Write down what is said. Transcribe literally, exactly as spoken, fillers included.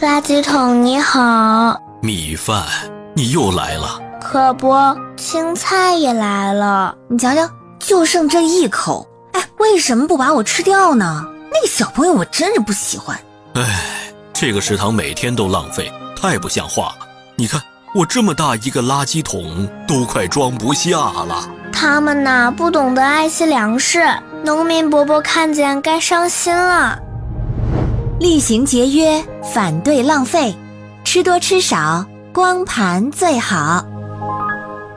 垃圾桶你好。 米饭，你又来了。 可不，青菜也来了。 你瞧瞧，就剩这一口，哎，为什么不把我吃掉呢？那个小朋友我真是不喜欢。 哎，这个食堂每天都浪费，太不像话了。你看，我这么大一个垃圾桶都快装不下了。 他们呐，不懂得爱惜粮食，农民伯伯看见该伤心了。 厉行节约，反对浪费，吃多吃少，光盘最好。